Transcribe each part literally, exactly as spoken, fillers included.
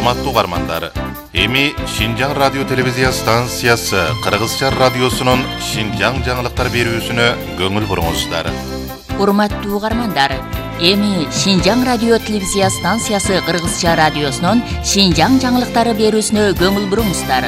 Урматтуу угармандар, эми Шинжаң радио телевизия станциясы Кыргызча радиосунун Шинжаң жаңылыктар берүүсүнө көңүл буруңуздар. Урматтуу угармандар, эми Шинжаң радио телевизия станциясы Кыргызча радиосунун Шинжаң жаңылыктары берүүсүнө көңүл буруңуздар.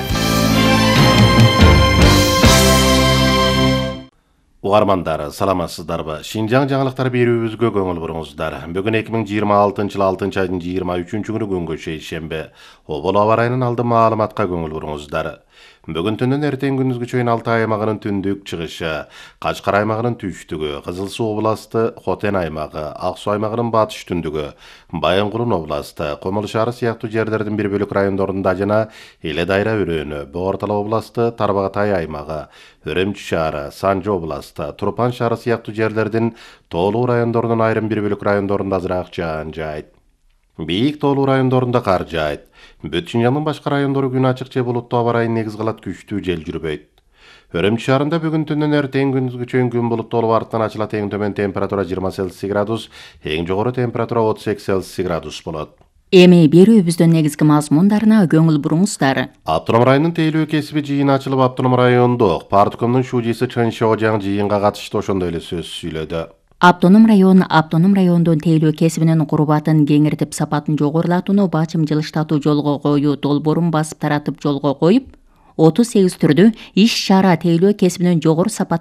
Угармандар, саламатсыздарбы? Шинжаң жаңылыктар берүүбүзгө көңүл буруңуздар. Бүгүн эки миң жыйырма алтынчы жылы алтынчы айдын жыйырма үчүнчү күнү күнгө шейшембе. Обол аба ырайынын алдын маалыматка көңүл буруңуздар. Бүгүн түндөн эртең күндүзгү чейин Алтай аймагынын түндүк чыгышы, Качкар аймагынын түштүгү, Кызыл Суу областы, Хотен аймагы, Ак Суу аймагынын батыш түндүгү, Байынгулун областы, Комул шаары сыяктуу жерлердин бир бөлүк райондорунда жана Эле Дайра өрөөнү, Боортала областы, Тарбагатай аймагы, Өрөмчү шаары, Санжы областы, Турпан шаары сыяктуу жерлердин тоолуу райондорунун айрым бир бөлүк райондорунда азыраак жаан жайт. Бийик тоолуу райондорунда кар жайт. Бүт Шинжаңдын башка райондору күн ачык же булуттуу аба ырайын негиз кылат, күчтүү жел жүрбөйт. Өрөмчү шаарында бүгүн түндөн эртең күндүзгү чейин күн булуттуу болуп артынан ачылат, эң төмөн температура жыйырма Цельсий градус, эң жогору температура отуз эки Цельсий градус болот. Эми берүүбүздүн негизги мазмундарына көңүл буруңуздар. Автоном районунун тейлөө кесиби жыйын ачылып, Автоном райондук парткомдун шужиси Чын Шожаң жыйынга катыштуу ошондой эле сөз сүйлөдү. Автоном район Автоном райондун тейлөө кесибинин курбатын кеңиртип, сапатын жогорулатууну бачым жылыштатуу жолго коюу долбоорун басып таратып жолго коюп, отуз сегиз түрдүү иш чара тейлөө кесибинин жогору сапат